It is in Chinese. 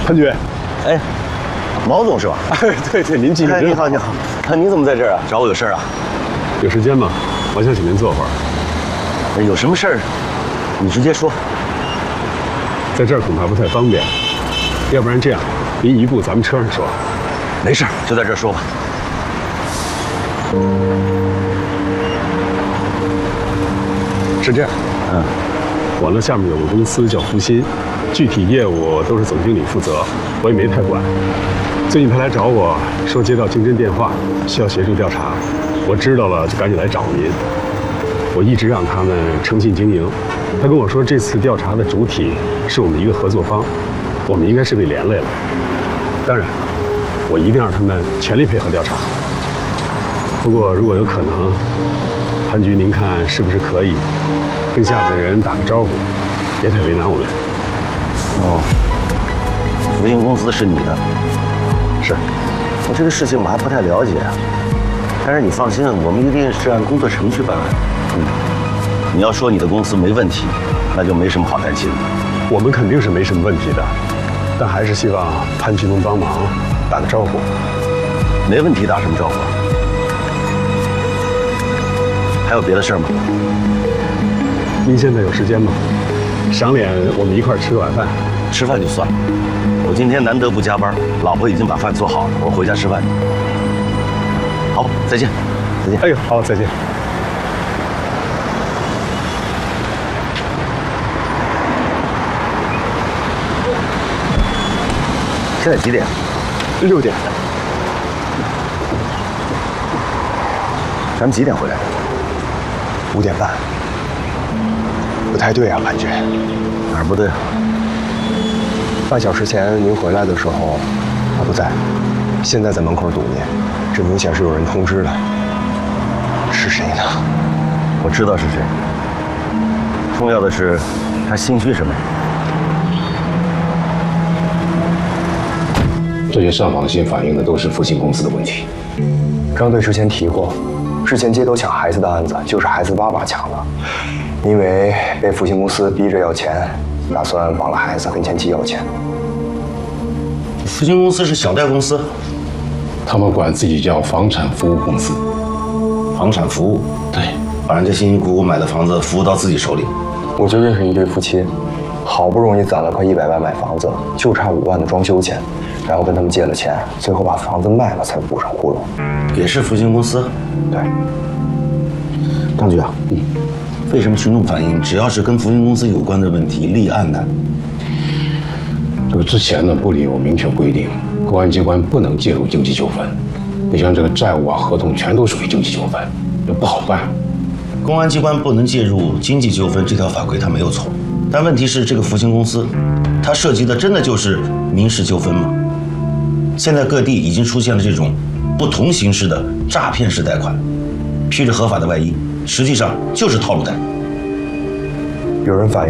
潘局， 哎，毛总是吧？ 对，您记性真好。 你好，你怎么在这儿啊？找我有事啊？ 有时间吗？我想请您坐会儿。 有什么事儿，你直接说。 在这儿恐怕不太方便，要不然这样，您移步咱们车上说。 没事，就在这儿说吧。 是这样，我呢下面有个公司叫福鑫，具体业务都是总经理负责，我也没太管。最近他来找我说接到经侦电话，需要协助调查，我知道了就赶紧来找您。我一直让他们诚信经营，他跟我说这次调查的主体是我们一个合作方，我们应该是被连累了。当然，我一定让他们全力配合调查。不过如果有可能，潘局您看是不是可以跟下面的人打个招呼，别太为难我们。 哦，福鑫公司是你的？ 是。 我这个事情我还不太了解，但是你放心，我们一定是按工作程序办案。你要说你的公司没问题，那就没什么好担心的。 我们肯定是没什么问题的，但还是希望潘局能帮忙打个招呼。 没问题，打什么招呼？还有别的事儿吗？ 您现在有时间吗？赏脸我们一块儿吃个晚饭。 吃饭就算了，我今天难得不加班，老婆已经把饭做好了，我回家吃饭去。好，再见，再见。 哎呦，好，再见。 现在几点 ？6点。 咱们几点回来的 ？5点半。不太对啊，潘局。 哪儿不对啊？ 半小时前您回来的时候，他不在，现在在门口堵您，这明显是有人通知的。是谁呢？ 我知道是谁。重要的是，他心虚什么？ 这些上访信反映的都是福鑫公司的问题。 张队之前提过，之前街头抢孩子的案子就是孩子爸爸抢的，因为被福鑫公司逼着要钱，打算绑了孩子跟前妻要钱。 福鑫公司是小贷公司， 他们管自己叫房产服务公司。 房产服务？ 对， 把人家辛辛苦苦买的房子服务到自己手里。 我就认识一对夫妻，好不容易攒了快100万买房子，就差5万的装修钱，然后跟他们借了钱，最后把房子卖了才补上窟窿。 也是福鑫公司？ 对。 张局啊，为什么群众反映只要是跟福鑫公司有关的问题立案呢？ 这个之前呢，部里有明确规定，公安机关不能介入经济纠纷。你像这个债务啊、合同，全都属于经济纠纷，这不好办。 公安机关不能介入经济纠纷这条法规它没有错，但问题是这个福鑫公司，它涉及的真的就是民事纠纷吗？现在各地已经出现了这种不同形式的诈骗式贷款，披着合法的外衣，实际上就是套路贷。 有人反映